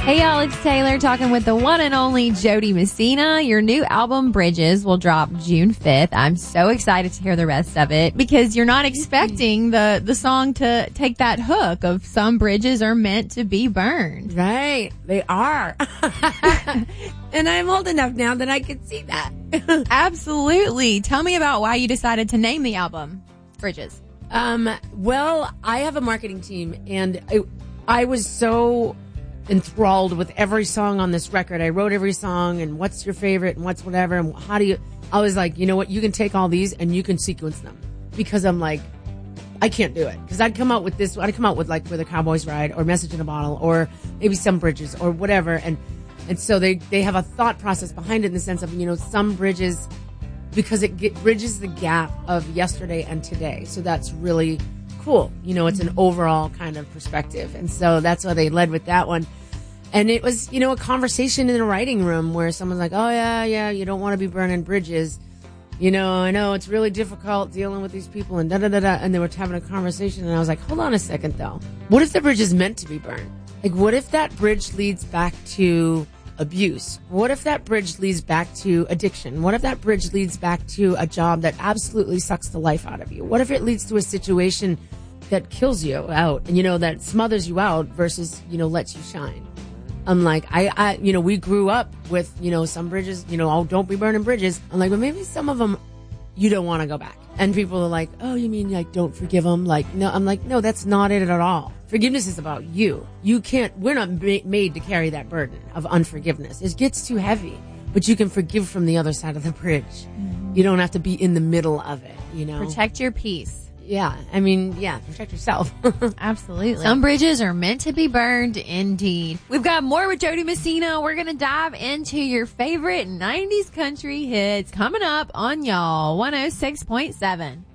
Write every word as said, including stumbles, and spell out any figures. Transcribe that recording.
Hey y'all, it's Taylor talking with the one and only Jody Messina. Your new album, Bridges, will drop June fifth. I'm so excited to hear the rest of it because you're not expecting the, the song to take that hook of some bridges are meant to be burned. Right. They are. And I'm old enough now that I can see that. Absolutely. Tell me about why you decided to name the album Bridges. Um, well, I have a marketing team and I, I was so enthralled with every song on this record. I wrote every song and what's your favorite and what's whatever and how do you, I was like, you know what, you can take all these and you can sequence them because I'm like, I can't do it. Cause I'd come out with this, I'd come out with like Where the Cowboys Ride or Message in a Bottle or maybe Some Bridges or whatever. And, and so they, they have a thought process behind it in the sense of, you know, some bridges because it get, bridges the gap of yesterday and today. So that's really cool. You know, it's an overall kind of perspective. And so that's why they led with that one. And it was, you know, a conversation in a writing room where someone's like, oh yeah, yeah, you don't want to be burning bridges. You know, I know it's really difficult dealing with these people and da da da da. And they were having a conversation and I was like, hold on a second though. What if the bridge is meant to be burned? Like, what if that bridge leads back to abuse? What if that bridge leads back to addiction? What if that bridge leads back to a job that absolutely sucks the life out of you? What if it leads to a situation that kills you out and, you know, that smothers you out versus, you know, lets you shine? I'm like, I, I, you know, we grew up with, you know, some bridges, you know, oh, don't be burning bridges. I'm like, but maybe some of them you don't want to go back. And people are like, oh, you mean like don't forgive them? Like, no, I'm like, no, that's not it at all. Forgiveness is about you. You can't, we're not ma- made to carry that burden of unforgiveness. It gets too heavy, but you can forgive from the other side of the bridge. Mm-hmm. You don't have to be in the middle of it, you know? Protect your peace. Yeah, I mean, yeah, protect yourself. Absolutely. Some bridges are meant to be burned, indeed. We've got more with Jody Messina. We're going to dive into your favorite nineties country hits coming up on y'all one oh six point seven.